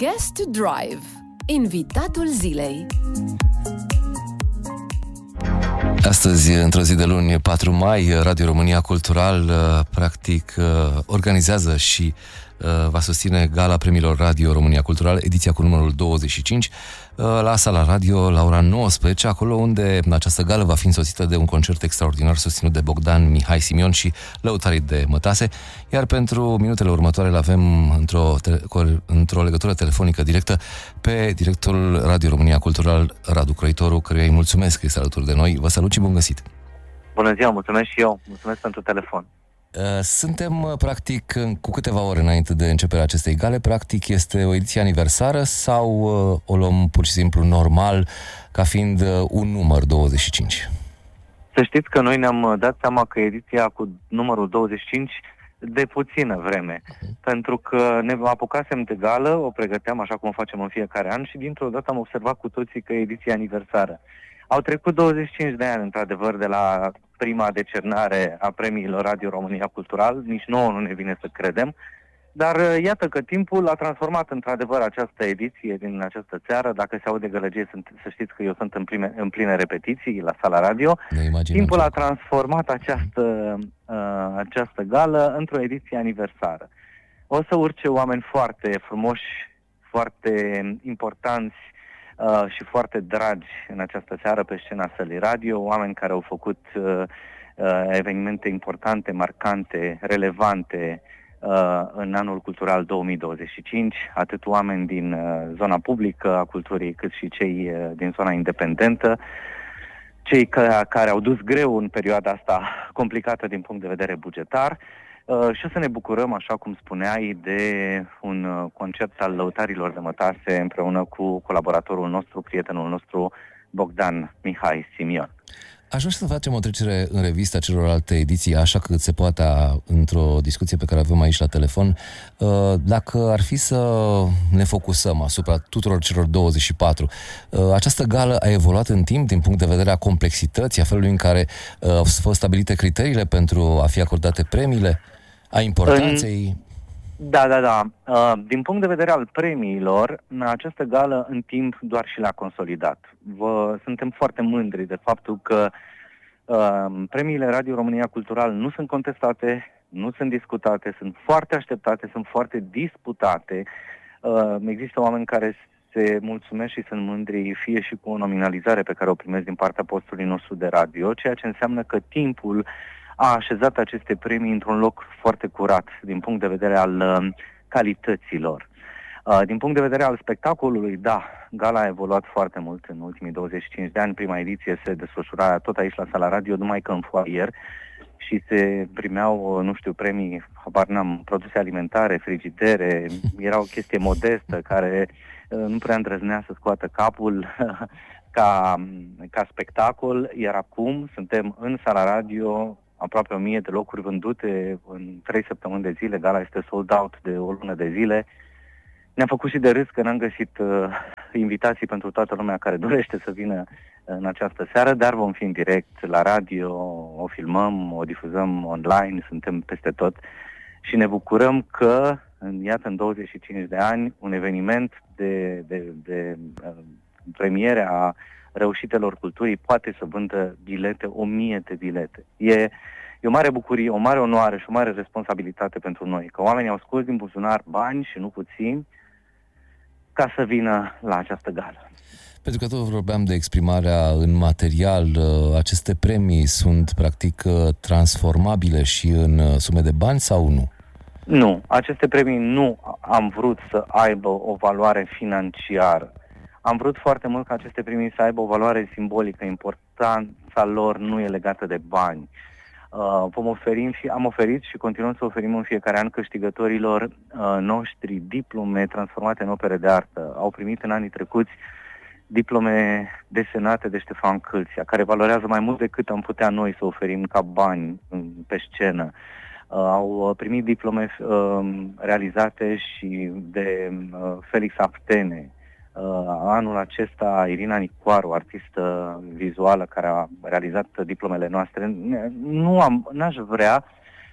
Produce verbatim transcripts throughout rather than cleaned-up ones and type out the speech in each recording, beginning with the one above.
Guest to Drive. Invitatul zilei. Astăzi, într-o zi de luni, patru mai, Radio România Cultural practic organizează și va susține Gala Premiilor Radio România Cultural, ediția cu numărul douăzeci și cinci, la Sala Radio, la ora nouăsprezece, acolo unde această gală va fi însoțită de un concert extraordinar susținut de Bogdan Mihai Simion și lăutarii de Mătase, iar pentru minutele următoare îl avem într-o, într-o legătură telefonică directă pe directorul Radio România Cultural, Radu Croitoru, căruia îi mulțumesc că este alături de noi. Vă salut și bun găsit! Bună ziua, mulțumesc și eu, mulțumesc pentru telefon. Suntem, practic, cu câteva ore înainte de începerea acestei gale. Practic, este o ediție aniversară sau o luăm pur și simplu normal, ca fiind un număr douăzeci și cinci? Să știți că noi ne-am dat seama că ediția cu numărul douăzeci și cinci de puțină vreme, uh-huh. pentru că ne apucasem de gală, o pregăteam așa cum o facem în fiecare an și dintr-o dată am observat cu toții că e ediția aniversară. Au trecut douăzeci și cinci de ani, într-adevăr, de la prima decernare a premiilor Radio România Cultural, nici nouă nu ne vine să credem, dar iată că timpul a transformat într-adevăr această ediție din această seară. Dacă se aude gălăgie, să știți că eu sunt în pline, în pline repetiții la Sala Radio. Timpul a transformat această, uh, această gală într-o ediție aniversară. O să urce oameni foarte frumoși, foarte importanți, Uh, și foarte dragi în această seară pe scena Sălii Radio, oameni care au făcut uh, uh, evenimente importante, marcante, relevante uh, în anul cultural două mii douăzeci și cinci, atât oameni din uh, zona publică a culturii, cât și cei uh, din zona independentă, cei ca, care au dus greu în perioada asta complicată din punct de vedere bugetar. Uh, și o să ne bucurăm, așa cum spuneai, de un uh, concert al lăutarilor de Mătase împreună cu colaboratorul nostru, prietenul nostru, Bogdan Mihai Simion. Aș vrea să facem o trecere în revistă a celorlalte ediții, așa cât se poate, într-o discuție pe care o avem aici la telefon. Uh, dacă ar fi să ne focusăm asupra tuturor celor douăzeci și patru, uh, această gală a evoluat în timp din punct de vedere a complexității, a felului în care uh, au fost stabilite criteriile pentru a fi acordate premiile, a importanței? În... Da, da, da. Uh, din punct de vedere al premiilor, această gală în timp doar și l-a consolidat. Vă, suntem foarte mândri de faptul că uh, premiile Radio România Cultural nu sunt contestate, nu sunt discutate, sunt foarte așteptate, sunt foarte disputate. Uh, există oameni care se mulțumesc și sunt mândri fie și cu o nominalizare pe care o primesc din partea postului nostru de radio, ceea ce înseamnă că timpul a așezat aceste premii într-un loc foarte curat din punct de vedere al uh, calităților. Uh, din punct de vedere al spectacolului, da, gala a evoluat foarte mult în ultimii douăzeci și cinci de ani. Prima ediție se desfășura tot aici la Sala Radio, numai că în foaier, și se primeau, nu știu, premii, habar n-am, produse alimentare, frigidere, era o chestie modestă care uh, nu prea îndrăznea să scoată capul ca, ca spectacol, iar acum suntem în Sala Radio, aproape o mie de locuri vândute în trei săptămâni de zile, gala este sold out de o lună de zile. Ne-am făcut și de râs că n-am găsit uh, invitații pentru toată lumea care dorește să vină în această seară, dar vom fi în direct la radio, o filmăm, o difuzăm online, suntem peste tot și ne bucurăm că, iată, în douăzeci și cinci de ani, un eveniment de, de, de uh, premiere a reușitelor culturii poate să vândă bilete, o mie de bilete. E, e o mare bucurie, o mare onoare și o mare responsabilitate pentru noi, că oamenii au scos din buzunar bani și nu puțini ca să vină la această gală. Pentru că tot vorbeam de exprimarea în material, aceste premii sunt practic transformabile și în sume de bani sau nu? Nu, aceste premii nu am vrut să aibă o valoare financiară. Am vrut foarte mult ca aceste premii să aibă o valoare simbolică. Importanța lor nu e legată de bani. Uh, vom oferi, am oferit și continuăm să oferim în fiecare an câștigătorilor uh, noștri diplome transformate în opere de artă. Au primit în anii trecuți diplome desenate de Ștefan Câlția, care valorează mai mult decât am putea noi să oferim ca bani pe scenă. Uh, au primit diplome uh, realizate și de uh, Felix Aftene. Uh, anul acesta Irina Nicoaru, artistă vizuală care a realizat diplomele noastre. Nu am, n-aș vrea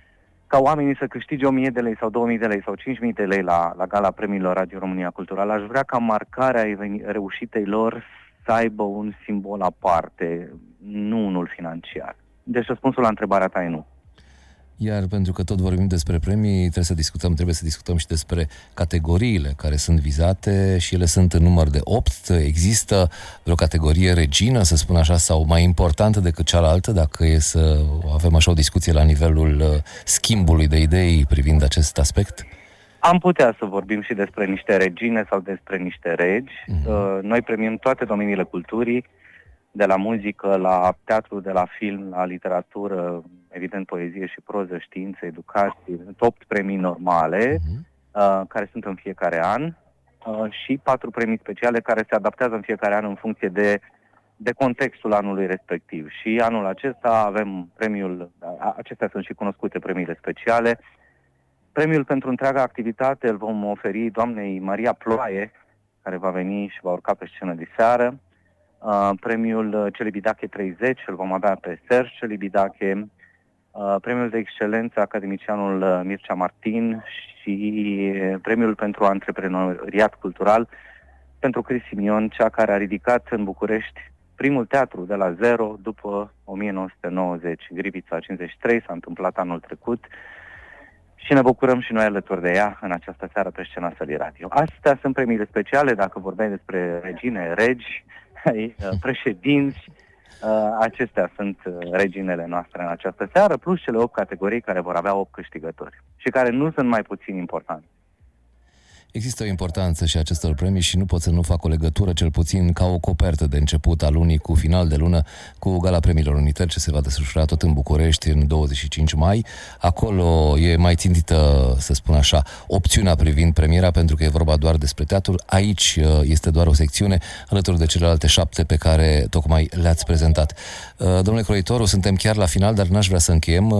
ca oamenii să câștige o mie de lei sau două mii de lei sau cinci mii de lei la, la gala premiilor Radio România Culturală. Aș vrea ca marcarea reușitei lor să aibă un simbol aparte, nu unul financiar. Deci răspunsul la întrebarea ta e nu. Iar pentru că tot vorbim despre premii, trebuie să discutăm, trebuie să discutăm și despre categoriile care sunt vizate și ele sunt în număr de opt. Există vreo categorie regină, să spun așa, sau mai importantă decât cealaltă, dacă e să avem așa o discuție la nivelul schimbului de idei privind acest aspect? Am putea să vorbim și despre niște regine sau despre niște regi. Mm-hmm. Noi premiem toate domeniile culturii, de la muzică, la teatru, de la film, la literatură, evident poezie și proză, știință, educație, opt premii normale, uh-huh. uh, care sunt în fiecare an, uh, și patru premii speciale care se adaptează în fiecare an în funcție de, de contextul anului respectiv. Și anul acesta avem premiul, acestea sunt și cunoscute premiile speciale. Premiul pentru întreaga activitate îl vom oferi doamnei Maria Ploaie, care va veni și va urca pe scenă de seară. Uh, premiul Celibidache treizeci îl vom avea pe Serge Celibidache, uh, premiul de excelență academicianul Mircea Martin și premiul pentru antreprenoriat cultural pentru Cris Simion, cea care a ridicat în București primul teatru de la zero după o mie nouă sute nouăzeci. Grivița cincizeci și trei s-a întâmplat anul trecut și ne bucurăm și noi alături de ea în această seară pe scena Sălii Radio. Astea sunt premiile speciale, dacă vorbeai despre regine, regi, președinți, acestea sunt reginele noastre în această seară, plus cele opt categorii care vor avea opt câștigători și care nu sunt mai puțin importante. Există o importanță și acestor premii și nu pot să nu fac o legătură, cel puțin ca o copertă de început al lunii cu final de lună, cu Gala Premiilor Unități, ce se va desfășura tot în București în douăzeci și cinci mai. Acolo e mai țintită, să spun așa, opțiunea privind premiera, pentru că e vorba doar despre teatru. Aici este doar o secțiune, alături de celelalte șapte pe care tocmai le-ați prezentat. Domnule Croitoru, suntem chiar la final, dar n-aș vrea să încheiem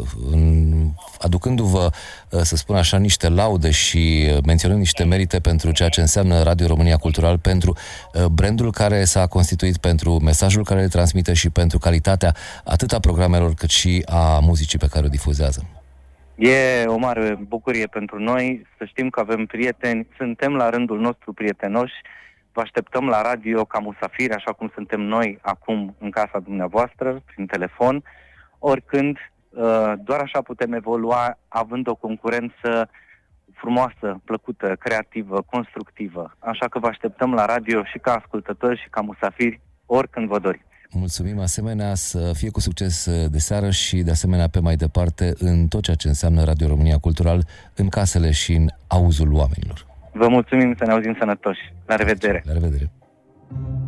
aducându-vă, să spun așa, niște laude și menționând niște merite pentru ceea ce înseamnă Radio România Cultural, pentru brandul care s-a constituit, pentru mesajul care le transmite și pentru calitatea atât a programelor cât și a muzicii pe care o difuzează. E o mare bucurie pentru noi să știm că avem prieteni, suntem la rândul nostru prietenoși, vă așteptăm la radio ca musafiri, așa cum suntem noi acum în casa dumneavoastră, prin telefon, oricând. Doar așa putem evolua, având o concurență frumoasă, plăcută, creativă, constructivă. Așa că vă așteptăm la radio și ca ascultători și ca musafiri, oricând vă doriți. Mulțumim, asemenea, să fie cu succes de seară și de asemenea pe mai departe în tot ceea ce înseamnă Radio România Cultural, în casele și în auzul oamenilor. Vă mulțumim, să ne auzim sănătoși. La revedere! La revedere!